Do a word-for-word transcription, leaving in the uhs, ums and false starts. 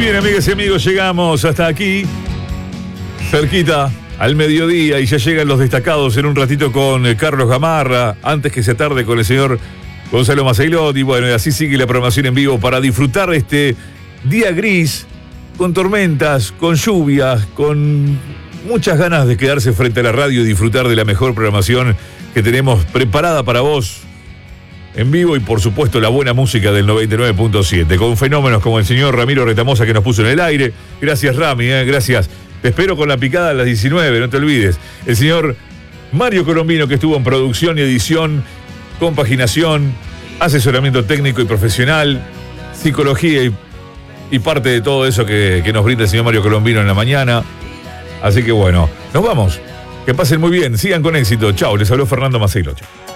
bien, amigas y amigos, llegamos hasta aquí, cerquita al mediodía, y ya llegan los destacados en un ratito con Carlos Gamarra, antes que se tarde con el señor Gonzalo Maceilot, y bueno, y así sigue la programación en vivo para disfrutar este día gris, con tormentas, con lluvias, con muchas ganas de quedarse frente a la radio y disfrutar de la mejor programación que tenemos preparada para vos en vivo, y por supuesto la buena música del noventa y nueve punto siete, con fenómenos como el señor Ramiro Retamosa, que nos puso en el aire. Gracias, Rami, eh, gracias. Te espero con la picada a las diecinueve, no te olvides. El señor Mario Colombino, que estuvo en producción y edición, compaginación, asesoramiento técnico y profesional, psicología y, y parte de todo eso que, que nos brinda el señor Mario Colombino en la mañana. Así que bueno, nos vamos. Que pasen muy bien, sigan con éxito. Chao, les habló Fernando Maceilot.